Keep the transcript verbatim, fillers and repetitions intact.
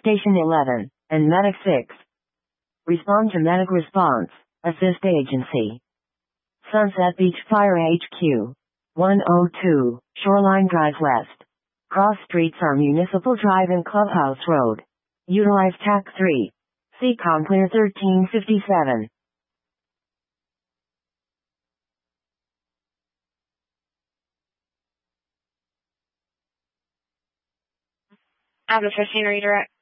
Station eleven, and Medic six. Respond to Medic Response, Assist Agency. Sunset Beach Fire H Q. one oh two, Shoreline Drive West. Cross streets are Municipal Drive and Clubhouse Road. Utilize T A C three. C COM Clear thirteen fifty-seven. Advocate Redirect.